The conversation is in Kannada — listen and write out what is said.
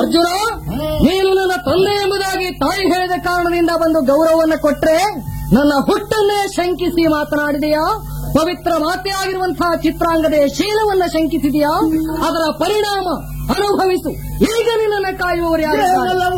ಅರ್ಜುನ, ನೀನು ನನ್ನ ತಂದೆ ಎಂಬುದಾಗಿ ತಾಯಿ ಹೇಳಿದ ಕಾರಣದಿಂದ ಬಂದು ಗೌರವವನ್ನು ಕೊಟ್ರೆ ನನ್ನ ಹುಟ್ಟನ್ನೇ ಶಂಕಿಸಿ ಮಾತನಾಡಿದೆಯಾ? ಪವಿತ್ರ ಮಾತೆಯಾಗಿರುವಂತಹ ಚಿತ್ರಾಂಗದ ಶೀಲವನ್ನ ಶಂಕಿಸಿದೆಯಾ? ಅದರ ಪರಿಣಾಮ ಅನುಭವಿಸು. ಈಗ ನಿನ್ನನ್ನು ಕಾಯುವವರು ಯಾರು?